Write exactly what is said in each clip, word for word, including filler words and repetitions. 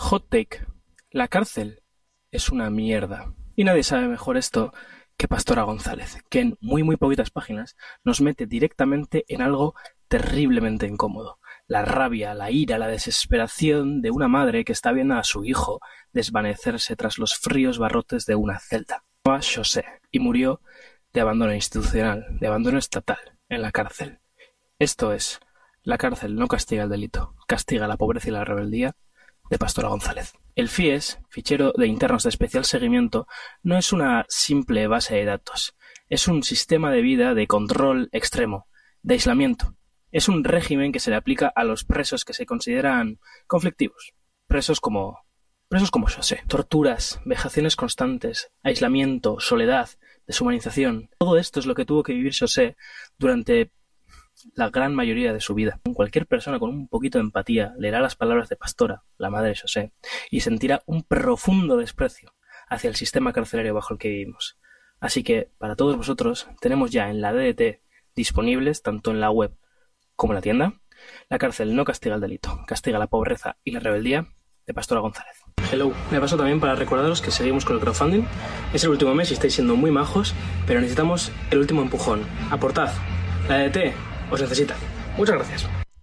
Hot take. La cárcel es una mierda. Y nadie sabe mejor esto que Pastora González, que en muy muy poquitas páginas nos mete directamente en algo terriblemente incómodo. La rabia, la ira, la desesperación de una madre que está viendo a su hijo desvanecerse tras los fríos barrotes de una celda. Se llamaba José y murió de abandono institucional, de abandono estatal, en la cárcel. Esto es, la cárcel no castiga el delito, castiga la pobreza y la rebeldía, de Pastora González. El FIES, Fichero de Internos de Especial Seguimiento, no es una simple base de datos, es un sistema de vida de control extremo, de aislamiento. Es un régimen que se le aplica a los presos que se consideran conflictivos, presos como presos como José. Torturas, vejaciones constantes, aislamiento, soledad, deshumanización. Todo esto es lo que tuvo que vivir José durante la gran mayoría de su vida. Cualquier persona con un poquito de empatía leerá las palabras de Pastora, la madre de José, y sentirá un profundo desprecio hacia el sistema carcelario bajo el que vivimos. Así que, para todos vosotros, tenemos ya en la D D T disponibles, tanto en la web como en la tienda, La cárcel no castiga el delito, castiga la pobreza y la rebeldía, de Pastora González. Hello, me paso también para recordaros que seguimos con el crowdfunding. Es el último mes y estáis siendo muy majos, pero necesitamos el último empujón. Aportad, la D D T os necesita. Muchas gracias.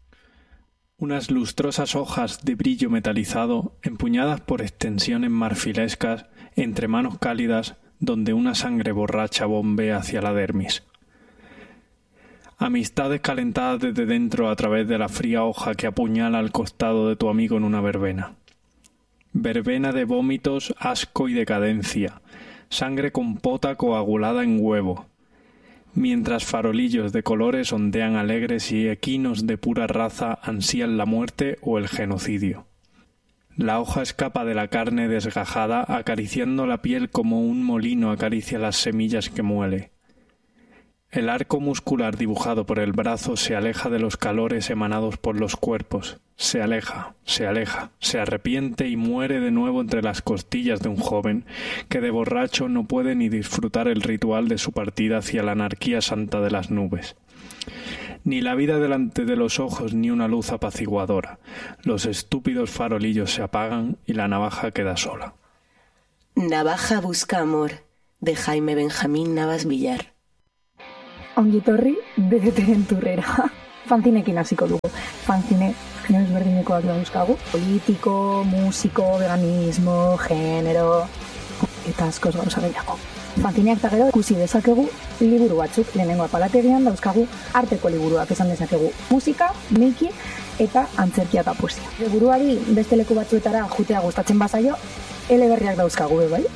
Unas lustrosas hojas de brillo metalizado, empuñadas por extensiones marfilescas, entre manos cálidas, donde una sangre borracha bombea hacia la dermis. Amistades calentadas desde dentro a través de la fría hoja que apuñala al costado de tu amigo en una verbena. Verbena de vómitos, asco y decadencia, sangre compota coagulada en huevo. Mientras farolillos de colores ondean alegres y equinos de pura raza ansían la muerte o el genocidio. La hoja escapa de la carne desgajada, acariciando la piel como un molino acaricia las semillas que muele. El arco muscular dibujado por el brazo se aleja de los calores emanados por los cuerpos. Se aleja, se aleja, se arrepiente y muere de nuevo entre las costillas de un joven que de borracho no puede ni disfrutar el ritual de su partida hacia la anarquía santa de las nubes. Ni la vida delante de los ojos ni una luz apaciguadora. Los estúpidos farolillos se apagan y la navaja queda sola. Navaja busca amor, de Jaime Benjamín Navas Villar. Ongitorri D D T-en turrera. Fanzinekin hasiko dugu. Fanzine genero ezberdinekoak dauzkagu. Politiko, musiko, veganismo, genero, eta askoz gauza gehiago. Fanzineak eta gero ikusi dezakegu liburu batzuk. Lehenengo apalategian dauzkagu arteko liburuak, esan dezakegu musika, meiki eta antzerkia eta poesia. Liburuari beste leku batzuetara jutea gustatzen bazaio, eleberriak dauzkagu, bai?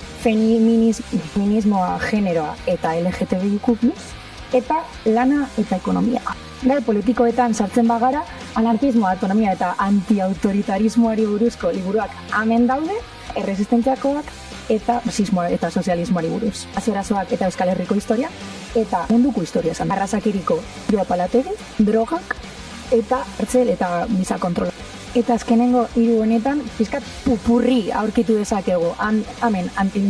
Feminismoa, generoa eta L G B T Q plus, eta lana eta ekonomia. Gai politikoetan sartzen bagara, anarkismoa, autonomia eta antiautoritarismoari buruzko liburuak hemen daude, erresistentziakoak eta fasismoa eta sozialismoari buruz. Azerazoak eta Euskal Herriko historia eta munduko historia esan. Arrazakiriko Joa Palategi, drogak eta hartzel eta giza kontrola. Eta azkenengo hiru honetan pizkat pupurri aurkitu dezakegu. Hemen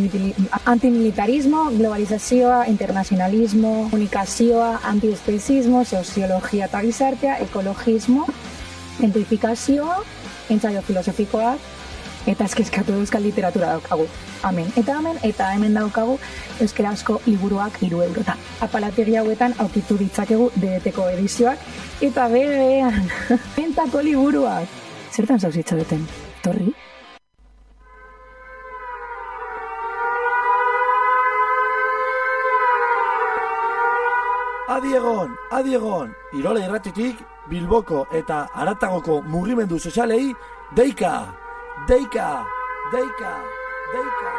antimilitarismo, globalizazioa, internazionalismo, komunikazioa, antiespezismo, soziologia eta gizartea, ekologismo, gentrifikazioa, entzaio filosofikoak, eta eskeskatu euskal literatura daukagu. Amen. Eta hemen, eta hemen daukagu euskerazko liburuak hiru eurotan. Apalategi hauetan aurkitu ditzakegu D D T-ko edizioak, eta bebean, entako liburuak. Zertan zauzitza duten, torri? Adiegon, adiegon, Irola irratitik, Bilboko eta Haratagoko mugimendu sozialei, deika, deika, deika, deika.